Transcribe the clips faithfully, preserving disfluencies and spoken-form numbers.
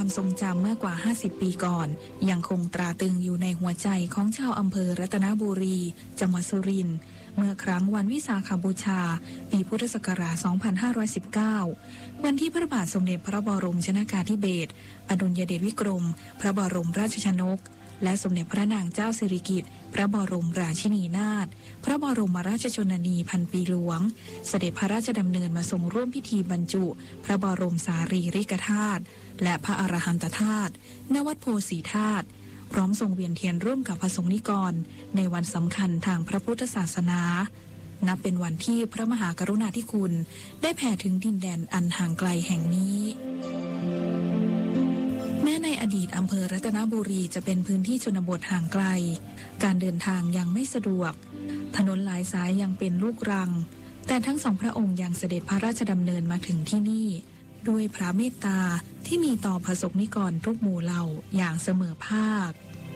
ทรงจำเมื่อกว่าห้าสิบปีก่อนยังคงตราตึงอยู่ในหัวใจของชาวอำเภอรัตนบุรีจังหวัดสุรินทร์เมื่อครั้งวันวิสาขบูชาปีพุทธศักราช สองพันห้าร้อยสิบเก้า วันที่พระบาทสมเด็จพระบรมชนกาธิเบศรอดุลยเดชวิกรมพระบรมราชชนกและสมเด็จพระนางเจ้าสิริกิติ์พระบรมราชินีนาถพระบรมราชชนนีพันปีหลวงเสด็จพระราชดำเนินมาทรงร่วมพิธีบรรจุพระบรมสารีริกธาตุและพระอรหันตธาตุณวัดโพสีธาตุพร้อมทรงเวียนเทียนร่วมกับพระสงฆ์นิกรในวันสำคัญทางพระพุทธศาสนานับเป็นวันที่พระมหากรุณาธิคุณได้แผ่ถึงดินแดนอันห่างไกลแห่งนี้แม้ในอดีตอำเภอรัตนบุรีจะเป็นพื้นที่ชนบทห่างไกลการเดินทางยังไม่สะดวกถนนหลายสายยังเป็นลูกรังแต่ทั้งสองพระองค์ยังเสด็จพระราชดำเนินมาถึงที่นี่ด้วยพระเมตตาที่มีต่อประสบนิกรทุกหมู่เหล่าอย่างเสมอภาค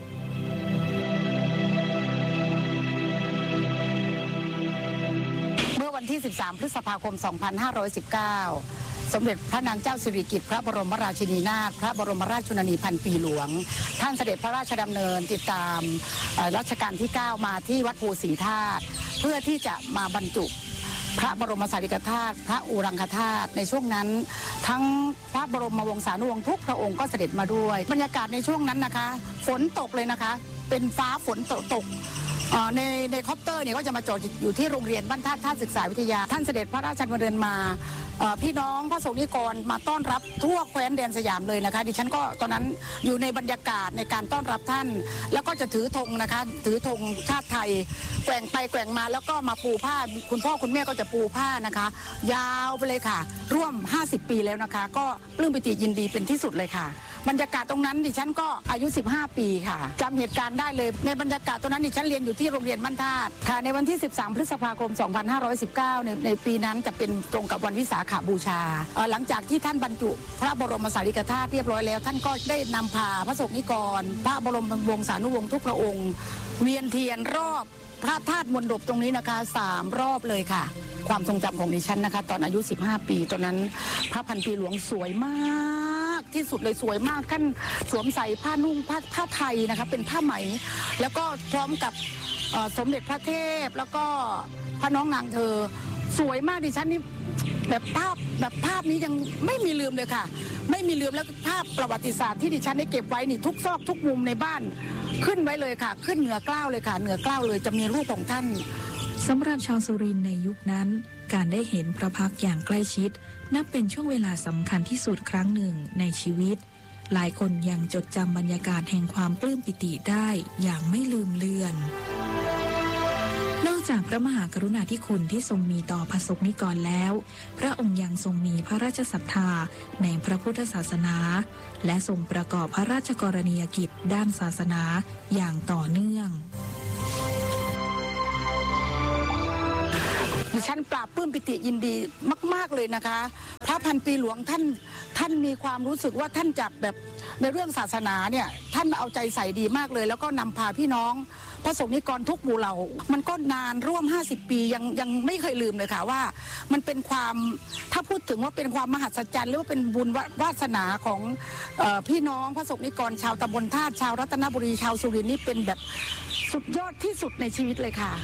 เมื่อวันที่สิบสามพฤษภาคมสองพันห้าร้อยสิบเก้าสมเด็จพระนางเจ้าสิริกิติ์พระบรมราชินีนาถพระบรมราชชนนีพันปีหลวงท่านเสด็จพระราชดำเนินติดตามรัชกาลที่เก้ามาที่วัดภูสีธาตุเพื่อที่จะมาบรรจุพระบรมสารีริกธาตุพระอุรังคธาตุในช่วงนั้นทั้งพระบรมวงศานุวงศ์ทุกพระองค์ก็เสด็จมาด้วยบรรยากาศในช่วงนั้นนะคะฝนตกเลยนะคะเป็นฟ้าฝนตกตกในในคอปเตอร์เนี่ยก็จะมาจอดอยู่ที่โรงเรียนบ้านธาตุท่าศึกษาวิทยาท่านเสด็จพระราชดำเนินมาพี่น้องพระสงฆ์นิกรมาต้อนรับทั่วแคว้นแดนสยามเลยนะคะดิฉันก็ตอนนั้นอยู่ในบรรยากาศในการต้อนรับท่านแล้วก็จะถือธงนะคะถือธงชาติไทยแกว่งไปแกว่งมาแล้วก็มาปูผ้าคุณพ่อคุณแม่ก็จะปูผ้านะคะยาวไปเลยค่ะร่วมห้าสิบปีแล้วนะคะก็ปลื้มปิติยินดีเป็นที่สุดเลยค่ะบรรยากาศตรงนั้นดิฉันก็อายุสิบห้าปีค่ะจำเหตุการณ์ได้เลยในบรรยากาศตรงนั้นดิฉันเรียนอยู่ที่โรงเรียนบ้านธาตุค่ะในวันที่สิบสามพฤษภาคมสองพันห้าร้อยสิบเก้าในในปีนั้นจะเป็นตรงกับวันวิสาขบูชาหลังจากที่ท่านบรรจุพระบรมสารีริกธาตุเรียบร้อยแล้วท่านก็ได้นำพาพระสงฆ์นิกรพระบรมวงศานุวงศ์ทุกพระองค์เวียนเทียนรอบพระธาตุมณฑปตรงนี้นะคะสามรอบเลยค่ะความทรงจำของดิฉันนะคะตอนอายุสิบห้าปีตอนนั้นพระพันปีหลวงสวยมากที่สุดเลยสวยมากท่านสวมใส่ผ้านุ่งผ้าผ้าไทยนะคะเป็นผ้าไหมแล้วก็พร้อมกับสมเด็จพระเทพแล้วก็พระน้องนางเธอสวยมากดิฉันนี่แบบภาพแบบภาพนี้ยังไม่มีลืมเลยค่ะไม่มีลืมแล้วภาพประวัติศาสตร์ที่ดิฉันได้เก็บไว้นี่ทุกซอกทุกมุมในบ้านขึ้นไว้เลยค่ะขึ้นเหนือกล้าวเลยค่ะเหนือกล้าวเลยจะมีรูปของท่านสำหรับชาวสุรินทร์ในยุคนั้นการได้เห็นพระพักตร์อย่างใกล้ชิดนับเป็นช่วงเวลาสำคัญที่สุดครั้งหนึ่งในชีวิตหลายคนยังจดจำบรรยากาศแห่งความปลื้มปิติได้อย่างไม่ลืมเลือนนอกจากพระมหากรุณาธิคุณที่ทรงมีต่อประสบนิกรแล้วพระองค์ยังทรงมีพระราชศรัทธาในพระพุทธศาสนาและทรงประกอบพระราชกรณียกิจด้านศาสนาอย่างต่อเนื่องดิฉันปราบปลื้มปิติยินดีมากๆเลยนะคะพระพันปีหลวงท่านท่านมีความรู้สึกว่าท่านจับแบบในเรื่องศาสนาเนี่ยท่านเอาใจใส่ดีมากเลยแล้วก็นำพาพี่น้องพระสงฆ์นิกรทุกหมู่เหล่ามันก็นานร่วมห้าสิบปียังยังไม่เคยลืมเลยค่ะว่ามันเป็นความถ้าพูดถึงว่าเป็นความมหัศจรรย์หรือว่าเป็นบุญวาสนาของเอ่อพี่น้องพระสงฆ์นิกรชาวตำบลธาตุชาวรัตนบุรีชาวสุรินทร์นี่เป็นแบบสุดยอดที่สุดในชีวิตเลยค่ะ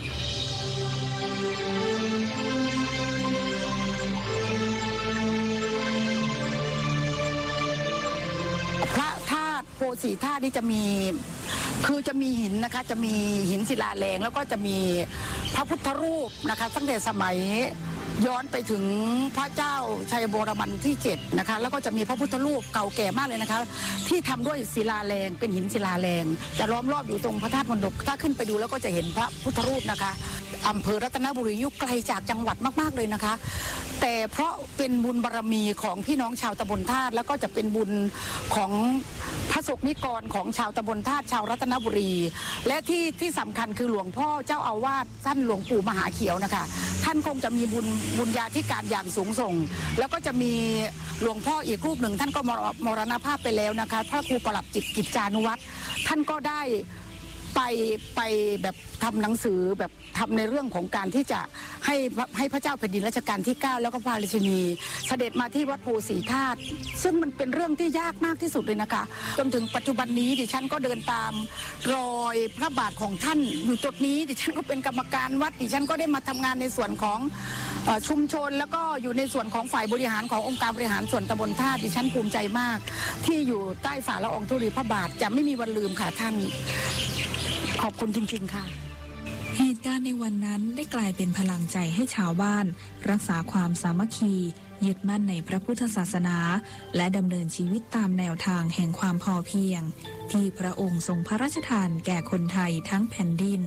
พระธาตุโพสีธาตุนี่จะมีคือจะมีหินนะคะจะมีหินศิลาแรงแล้วก็จะมีพระพุทธรูปนะคะตั้งแต่สมัยย้อนไปถึงพระเจ้าชัยโบรมันที่เจ็ดนะคะแล้วก็จะมีพระพุทธรูปเก่าแก่มากเลยนะคะที่ทำด้วยศิลาแรงเป็นหินศิลาแรงจะล้อมรอบอยู่ตรงพระธาตุมณฑปถ้าขึ้นไปดูแล้วก็จะเห็นพระพุทธรูปนะคะอำเภอรัตนบุรีอยู่ไกลจากจังหวัดมากๆเลยนะคะแต่เพราะเป็นบุญบารมีของพี่น้องชาวตำบลธาตุแล้วก็จะเป็นบุญของพระสงฆ์นิกรของชาวตำบลธาตุชาวรัตนบุรีและที่ที่สำคัญคือหลวงพ่อเจ้าอาวาสท่านหลวงปู่มหาเขียวนะคะท่านคงจะมีบุญบุญญาธิการอย่างสูงส่งแล้วก็จะมีหลวงพ่ออีกรูปหนึ่งท่านก็มรณภาพไปแล้วนะคะพระครูประหลัดจิตกิจจานุวัตรท่านก็ได้ไปไปแบบทำหนังสือแบบทำในเรื่องของการที่จะให้ให้พระเจ้าแผ่นดินรัชกาลที่เก้าแล้วก็พระราชินีเสด็จมาที่วัดโพสีธาตุซึ่งมันเป็นเรื่องที่ยากมากที่สุดเลยนะคะจนถึงปัจจุบันนี้ดิฉันก็เดินตามรอยพระบาทของท่านอยู่จุดนี้ดิฉันก็เป็นกรรมการวัดดิฉันก็ได้มาทำงานในส่วนของชุมชนแล้วก็อยู่ในส่วนของฝ่ายบริหารขององค์การบริหารส่วนตำบลธาตุดิฉันภูมิใจมากที่อยู่ใต้ฝ่าละอองธุลีพระบาทจะไม่มีวันลืมค่ะท่านขอบคุณจริงๆค่ะเหตุการณ์ในวันนั้นได้กลายเป็นพลังใจให้ชาวบ้านรักษาความสามัคคียึดมั่นในพระพุทธศาสนาและดำเนินชีวิตตามแนวทางแห่งความพอเพียงที่พระองค์ทรงพระราชทานแก่คนไทยทั้งแผ่นดิน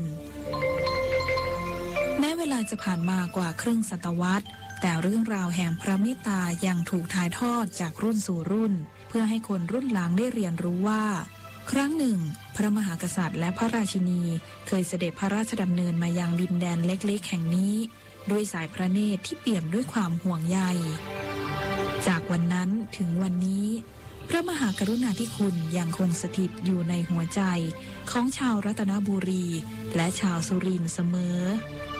แม้เวลาจะผ่านมากว่าครึ่งศตวรรษแต่เรื่องราวแห่งพระเมตตายังถูกถ่ายทอดจากรุ่นสู่รุ่นเพื่อให้คนรุ่นหลังได้เรียนรู้ว่าครั้งหนึ่งพระมหากษัตริย์และพระราชินีเคยเสด็จพระราชดำเนินมายังดินแดนเล็กๆแห่งนี้ด้วยสายพระเนตรที่เปี่ยมด้วยความห่วงใยจากวันนั้นถึงวันนี้พระมหากรุณาธิคุณยังคงสถิตอยู่ในหัวใจของชาวรัตนบุรีและชาวสุรินทร์เสมอ